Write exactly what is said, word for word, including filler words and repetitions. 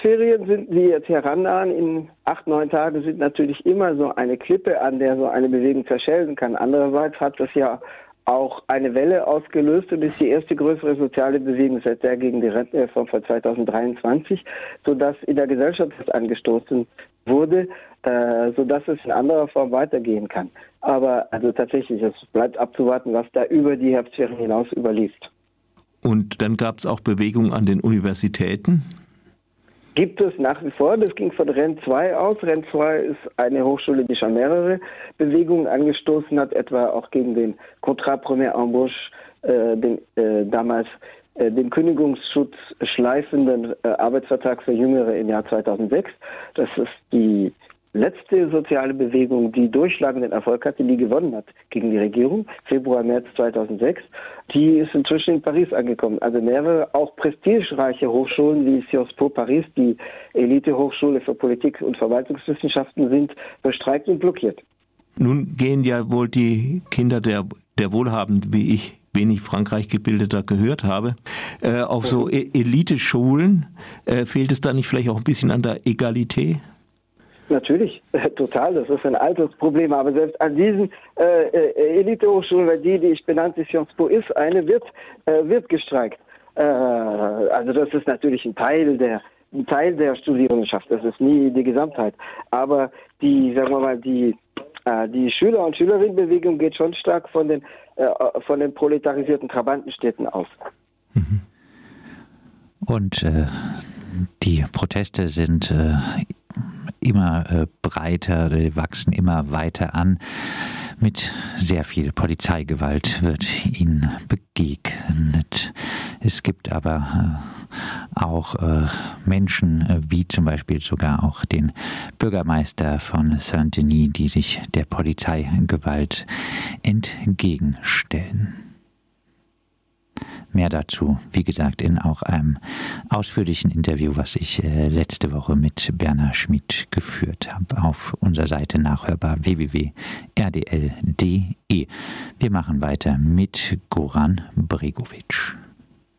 Herbstferien sind, die jetzt herannahen, in acht, neun Tagen sind natürlich immer so eine Klippe, an der so eine Bewegung zerschellen kann. Andererseits hat das ja auch eine Welle ausgelöst und ist die erste größere soziale Bewegung seit der gegen die Rentenreform von zweitausenddreiundzwanzig, sodass in der Gesellschaft das angestoßen wurde, äh, sodass es in anderer Form weitergehen kann. Aber also tatsächlich, es bleibt abzuwarten, was da über die Herbstferien hinaus überliest. Und dann gab es auch Bewegungen an den Universitäten? Gibt es nach wie vor, das ging von Rennes zwei aus. Rennes zwei ist eine Hochschule, die schon mehrere Bewegungen angestoßen hat, etwa auch gegen den Contrat Première Embauche, äh, den äh, damals äh, den Kündigungsschutz schleifenden äh, Arbeitsvertrag für Jüngere im Jahr zweitausendsechs. Das ist die letzte soziale Bewegung, die durchschlagenden Erfolg hatte, die gewonnen hat gegen die Regierung, Februar, März zweitausendsechs. Die ist inzwischen in Paris angekommen. Also mehrere, auch prestigereiche Hochschulen wie Sciences Po Paris, die Elite-Hochschule für Politik- und Verwaltungswissenschaften, sind bestreikt und blockiert. Nun gehen ja wohl die Kinder der, der Wohlhabenden, wie ich, wenig Frankreich gebildeter gehört habe, äh, auf so e- Elite-Schulen. Äh, fehlt es da nicht vielleicht auch ein bisschen an der Egalität? Natürlich, total, das ist ein altes Problem, aber selbst an diesen äh, äh, Elite-Hochschulen, weil die, die ich benannte, Sciences Po ist eine, wird, äh, wird gestreikt. Äh, also das ist natürlich ein Teil der, ein Teil der Studierendenschaft, das ist nie die Gesamtheit. Aber die, sagen wir mal, die, äh, die Schüler- und Schülerinnenbewegung geht schon stark von den, äh, von den proletarisierten Trabantenstädten aus. Mhm. Und äh, die Proteste sind äh, immer äh, breiter, die wachsen immer weiter an. Mit sehr viel Polizeigewalt wird ihnen begegnet. Es gibt aber äh, auch äh, Menschen, äh, wie zum Beispiel sogar auch den Bürgermeister von Saint-Denis, die sich der Polizeigewalt entgegenstellen. Mehr dazu, wie gesagt, in auch einem ausführlichen Interview, was ich äh, letzte Woche mit Berna Schmid geführt habe, auf unserer Seite nachhörbar w w w punkt r d l punkt d e. Wir machen weiter mit Goran Bregovic.